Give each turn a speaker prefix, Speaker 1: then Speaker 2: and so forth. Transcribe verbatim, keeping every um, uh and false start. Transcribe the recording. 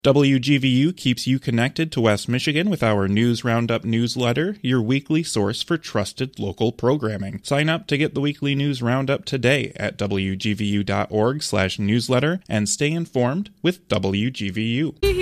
Speaker 1: W G V U keeps you connected to West Michigan with our News Roundup newsletter, your weekly source for trusted local programming. Sign up to get the weekly News Roundup today at W G V U dot org slash newsletter and stay informed with W G V U.